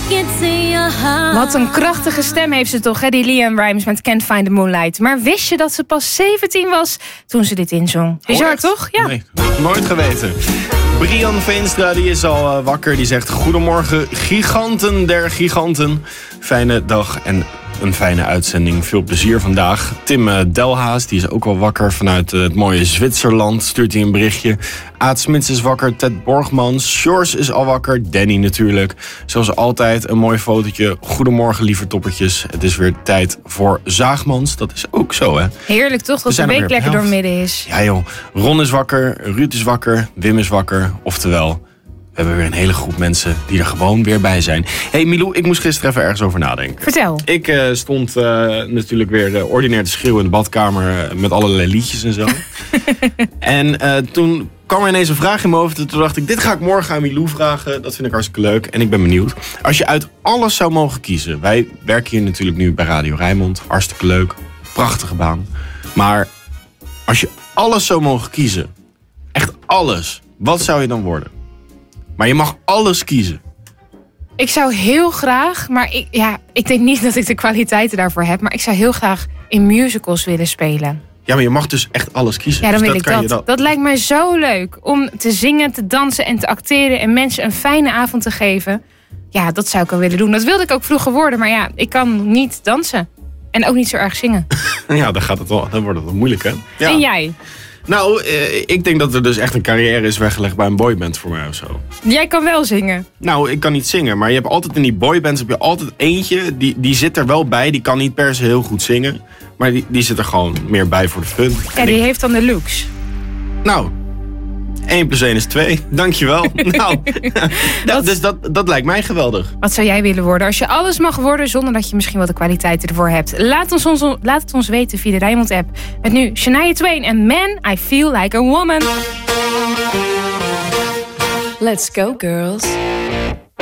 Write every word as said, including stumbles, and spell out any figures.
Wat een krachtige stem heeft ze toch, hè, die LeAnn Rimes met Can't Find the Moonlight. Maar wist je dat ze pas zeventien was toen ze dit inzong? Bizar, oh, toch? Ja. Nee, nooit geweten. Brian Veenstra die is al uh, wakker. Die zegt: goedemorgen, giganten der giganten. Fijne dag en een fijne uitzending. Veel plezier vandaag. Tim uh, Delhaas, die is ook al wakker vanuit uh, het mooie Zwitserland. Stuurt hij een berichtje. Aad Smits is wakker. Ted Borgmans. Sjors is al wakker. Danny natuurlijk. Zoals altijd een mooi fotootje. Goedemorgen, lieve toppertjes. Het is weer tijd voor Zaagmans. Dat is ook zo, hè? Heerlijk toch, dat de week lekker door midden is. Ja joh. Ron is wakker. Ruud is wakker. Wim is wakker. Oftewel, we hebben weer een hele groep mensen die er gewoon weer bij zijn. Hé hey Milou, ik moest gisteren even ergens over nadenken. Vertel. Ik uh, stond uh, natuurlijk weer uh, ordinair te schreeuwen in de badkamer uh, met allerlei liedjes en zo. en uh, toen kwam er ineens een vraag in mijn hoofd. En toen dacht ik, dit ga ik morgen aan Milou vragen. Dat vind ik hartstikke leuk en ik ben benieuwd. Als je uit alles zou mogen kiezen. Wij werken hier natuurlijk nu bij Radio Rijnmond. Hartstikke leuk. Prachtige baan. Maar als je alles zou mogen kiezen. Echt alles. Wat zou je dan worden? Maar je mag alles kiezen. Ik zou heel graag, maar ik, ja, ik denk niet dat ik de kwaliteiten daarvoor heb. Maar ik zou heel graag in musicals willen spelen. Ja, maar je mag dus echt alles kiezen. Ja, dan dus wil dat ik dat. dat. Dat lijkt mij zo leuk. Om te zingen, te dansen en te acteren. En mensen een fijne avond te geven. Ja, dat zou ik wel willen doen. Dat wilde ik ook vroeger worden. Maar ja, ik kan niet dansen. En ook niet zo erg zingen. Ja, dan, gaat het wel, dan wordt het wel moeilijk, hè? Ja. En jij? Nou, eh, ik denk dat er dus echt een carrière is weggelegd bij een boyband voor mij of zo. Jij kan wel zingen. Nou, ik kan niet zingen, maar je hebt altijd in die boybands heb je altijd eentje, die, die zit er wel bij. Die kan niet per se heel goed zingen, maar die, die zit er gewoon meer bij voor de fun. Ja, die ik... heeft dan de looks. Nou, één plus één is twee. Dankjewel. nou, dat, dus dat, dat lijkt mij geweldig. Wat zou jij willen worden als je alles mag worden zonder dat je misschien wel de kwaliteiten ervoor hebt? Laat, ons ons, laat het ons weten via de Rijnmond app. Met nu Shania Twain en Man, I Feel Like a Woman. Let's go, girls.